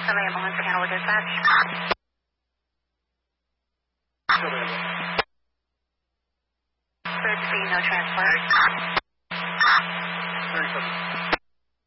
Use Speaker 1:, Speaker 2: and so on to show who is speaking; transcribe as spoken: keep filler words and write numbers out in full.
Speaker 1: Hello, ambulance account with dispatch. Good to see no transport.
Speaker 2: thirty-seven.